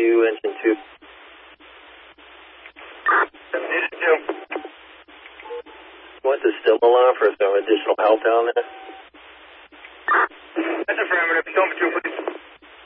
engine 2. 782. Want the still alarm for some additional help down there? That's affirmative. Stone 2,